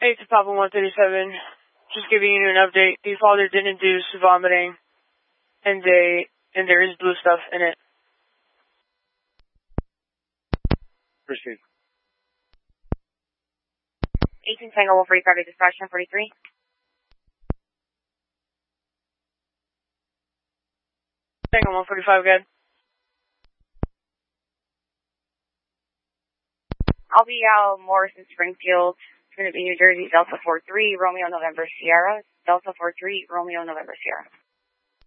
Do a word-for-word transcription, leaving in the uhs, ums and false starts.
Hey, it's Papa one thirty-seven. Just giving you an update. The father did induce vomiting, and they and there is blue stuff in it. Proceed. eighteen Tango one forty-five, dispatch one forty-three. Tango one forty-five, good. I'll be out Morrison Springfield. It's going to be New Jersey, Delta four three, Romeo November Sierra. Delta four three, Romeo November Sierra.